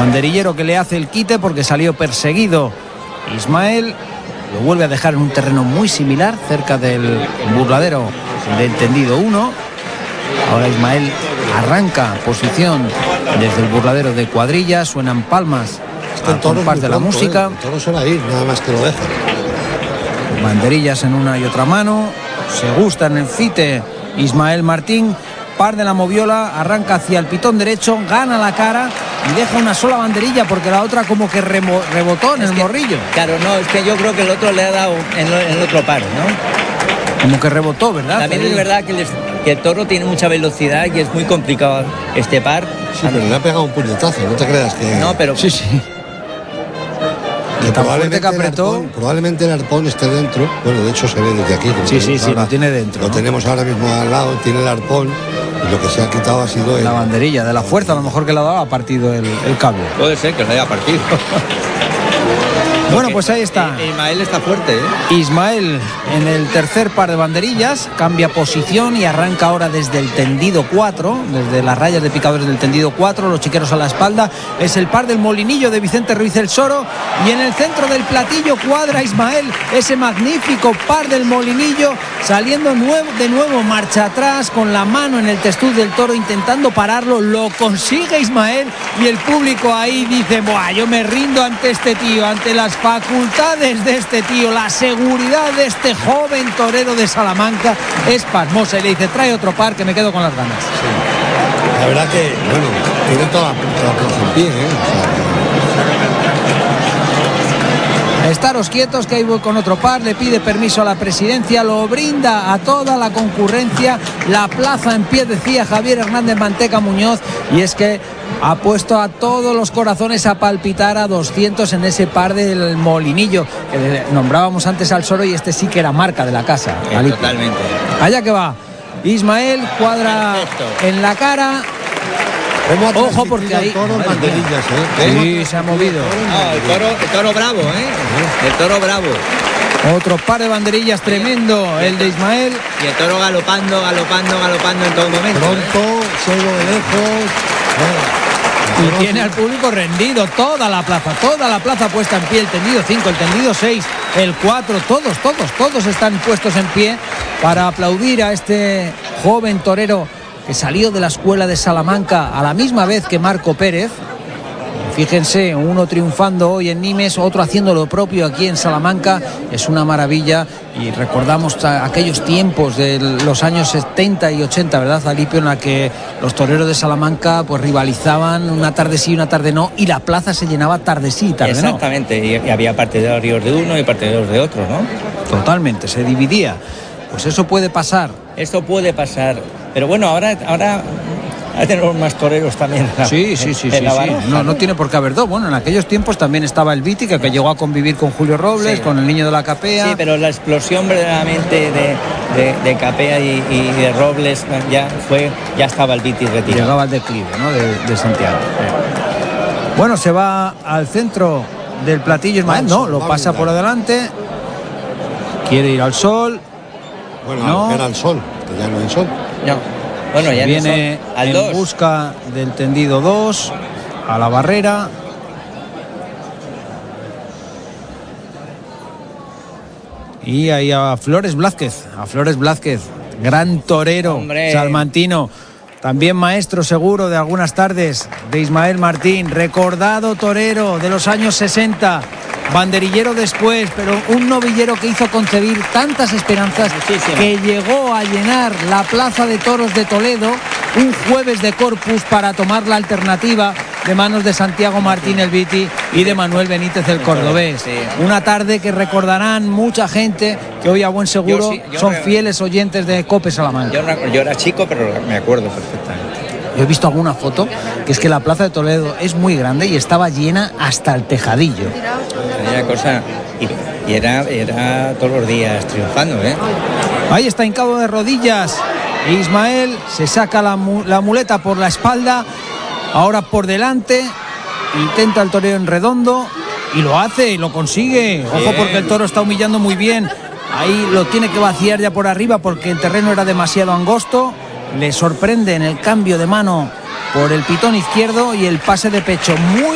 Banderillero que le hace el quite porque salió perseguido. Ismael lo vuelve a dejar en un terreno muy similar, cerca del burladero del tendido 1. Ahora Ismael arranca posición desde el burladero de Cuadrilla. Suenan palmas al compás de la música. El toro suena ir, nada más que lo deja. Banderillas en una y otra mano. Se gusta en el cite Ismael Martín. Par de la moviola, arranca hacia el pitón derecho, gana la cara y deja una sola banderilla porque la otra como que rebotó en el morrillo. Claro, no, es que yo creo que el otro le ha dado en el otro par, ¿no? Como que rebotó, ¿verdad? También es verdad que el toro tiene mucha velocidad y es muy complicado este par. Sí, pero le ha pegado un puñetazo, no te creas que... No, pero... Sí. Que apretó. Probablemente el arpón esté dentro. Bueno, de hecho se ve desde aquí. Sí, lo tiene dentro. Lo tenemos ahora mismo al lado, tiene el arpón. Y lo que se ha quitado ha sido la banderilla de la fuerza, a lo mejor que le ha dado, ha partido el cable. Puede ser que le haya partido. Bueno, pues ahí está. Ismael está fuerte, ¿eh? Ismael en el tercer par de banderillas, cambia posición y arranca ahora desde el tendido 4, desde las rayas de picadores del tendido 4, los chiqueros a la espalda. Es el par del Molinillo de Vicente Ruiz el Soro, y en el centro del platillo cuadra Ismael ese magnífico par del Molinillo, saliendo de nuevo marcha atrás con la mano en el testuz del toro intentando pararlo. Lo consigue Ismael y el público ahí dice: buah, yo me rindo ante este tío, ante las facultades de este tío, la seguridad de este joven torero de Salamanca es pasmosa. Y le dice: trae otro par que me quedo con las ganas. Sí. La verdad que, bueno, tiene toda la plaza en pie, ¿eh? Estaros quietos que ahí voy con otro par. Le pide permiso a la presidencia, lo brinda a toda la concurrencia. La plaza en pie, decía Javier Hernández Manteca Muñoz, y es que ha puesto a todos los corazones a palpitar a 200 en ese par del Molinillo, que nombrábamos antes al Soro, y este sí que era marca de la casa. Totalmente. Allá que va Ismael, cuadra en la cara. Ojo, porque ahí banderillas, sí, se ha movido. El toro bravo, el toro bravo. Otro par de banderillas tremendo, el de Ismael. Y el toro galopando en todo momento. Pronto, solo de lejos. Y tiene al público rendido, toda la plaza puesta en pie, el tendido 5, el tendido 6, el 4, todos están puestos en pie para aplaudir a este joven torero que salió de la escuela de Salamanca a la misma vez que Marco Pérez. Fíjense, uno triunfando hoy en Nimes, otro haciendo lo propio aquí en Salamanca. Es una maravilla, y recordamos aquellos tiempos de los años 70 y 80, ¿verdad, Alipio? En la que los toreros de Salamanca pues rivalizaban una tarde sí y una tarde no, y la plaza se llenaba tarde sí y tarde no. Exactamente, y había partidarios de uno y partidarios de otro, ¿no? Totalmente, se dividía. Pues eso puede pasar. Esto puede pasar, pero bueno, ahora tenemos más toreros también. Sí. No tiene por qué haber dos. Bueno, en aquellos tiempos también estaba el Viti, que llegó a convivir con Julio Robles, sí, con el Niño de la Capea. Sí, pero la explosión verdaderamente de Capea y de Robles ya estaba el Viti retirado. Llegaba al declive, ¿no? de Santiago. Bueno, se va al centro del platillo Ismael. No, lo pasa por adelante. Quiere ir al sol. Bueno, no. Era al sol, que ya no hay sol. No. Bueno, ya viene en dos. Busca del tendido 2 a la barrera. Y ahí a Flores Blázquez, gran torero, hombre, salmantino, también maestro seguro de algunas tardes de Ismael Martín, recordado torero de los años 60. Banderillero después, pero un novillero que hizo concebir tantas esperanzas. Muchísimo. Que llegó a llenar la Plaza de Toros de Toledo un jueves de Corpus para tomar la alternativa de manos de Santiago Martín el Viti y de Manuel Benítez el Cordobés. Sí. Una tarde que recordarán mucha gente que hoy a buen seguro son fieles oyentes de COPE Salamanca. Yo era chico, pero me acuerdo perfectamente. Yo he visto alguna foto, que es que la Plaza de Toledo es muy grande y estaba llena hasta el tejadillo. Era cosa, y era todos los días triunfando, ¿eh? Ahí está hincado de rodillas Ismael, se saca la muleta por la espalda, ahora por delante, intenta el torero en redondo y lo hace, y lo consigue. Ojo, porque el toro está humillando muy bien. Ahí lo tiene que vaciar ya por arriba porque el terreno era demasiado angosto. Le sorprende en el cambio de mano por el pitón izquierdo y el pase de pecho muy